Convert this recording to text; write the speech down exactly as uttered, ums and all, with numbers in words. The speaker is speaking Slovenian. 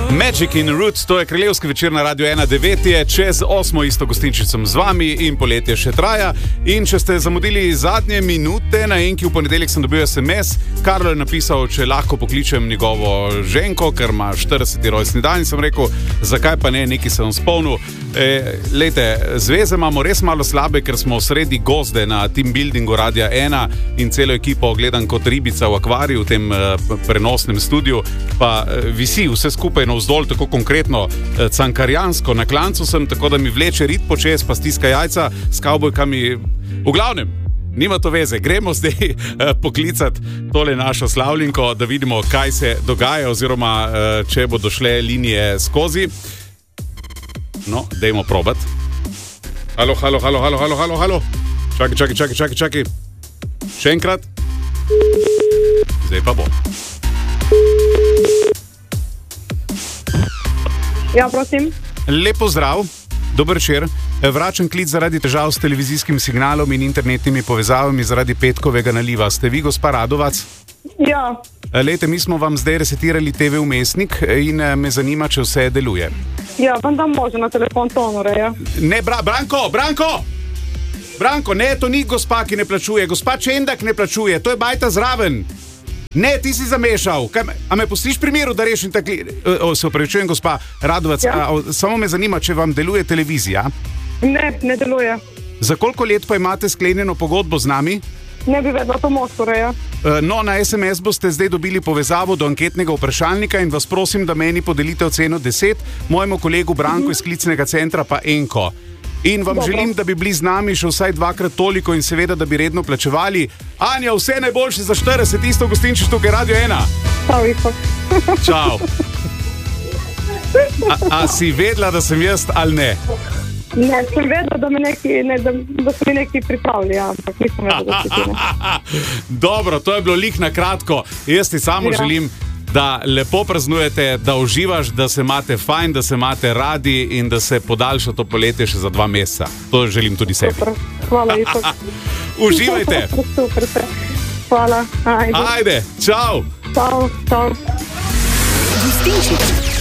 Magic in Roots, to je kraljevski večer na Radio ena, devet je, čez osmo isto gostinčicom z vami in poletje še traja. In če ste zamudili zadnje minute, na enki v ponedeljek sem dobil es em es, Karlo je napisal, če lahko pokličem njegovo ženko, ker ima štirideseti rojstni dan, in sem rekel, zakaj pa ne, nekaj sem spomnil. E, lejte, zveze imamo res malo slabe, ker smo sredi gozde na team buildingu Radia ena in celo ekipo gledam kot ribica v akvariju v tem uh, prenosnem studiu, pa uh, visi vse skupaj navzdol, tako konkretno uh, cankarjansko, na klancu sem, tako da mi vleče rit počez, pa stiska jajca s kavbojkami. V glavnem, nima to veze, gremo zdaj uh, poklicati tole našo slavljenko, da vidimo, kaj se dogaja, oziroma uh, če bodo šle linije skozi. No, dajmo probat. Halo, halo, halo, halo, halo, halo, halo. Čakaj, čakaj, čakaj, čakaj, čakaj. Še enkrat. Zdaj pa bo. Ja, prosim. Lep pozdrav, dober večer. Vračam klic zaradi težav s televizijskim signalom in internetnimi povezavami zaradi petkovega naliva. Ste vi gospa Radovac? Ja. Lejte, mi smo vam zdaj resetirali te ve vmesnik in me zanima, če vse deluje. Ja, vendar može na telefon tonore, ja. Ne, bra, Branko, Branko! Branko, ne, to ni gospa, ki ne plačuje. Gospa Čendak ne plačuje, to je bajta zraven. Ne, ti si zamešal. Kaj, a me pustiš pri miru, da rešim takli... O, se opravičujem, gospa Radovac, Ja. a, o, samo me zanima, če vam deluje televizija. Ne, ne deluje. Za koliko let pa imate sklenjeno pogodbo z nami? Ne bi vedela to mostore, ja. E, No, na es em es boste zdaj dobili povezavo do anketnega vprašalnika in vas prosim, da meni podelite oceno deset, mojemu kolegu Branku iz klicnega centra pa enko. In vam Dobro. želim, da bi bili z nami še vsaj dvakrat toliko in seveda, da bi redno plačevali. Anja, vse najboljše za štirideset, isto gostinčiš tukaj Radio ena. Prav isto. Čau. A, a si vedela, da sem jaz ali ne? Ne, sem vedela, da, me neki, ne, da, da so mi neki pripravili, ja, ampak nisem vedela, da si ti ne. Dobro, to je bilo lik na kratko. Jaz ti samo Ja. želim, da lepo praznujete, da uživaš, da se imate fajn, da se imate radi in da se podaljša to poletje še za dva meseca. To želim tudi sebi. Super. Hvala isto. Uživajte. Super, super. Hvala. Ajde. Ajde, čau. Čau, čau. Gostinčič.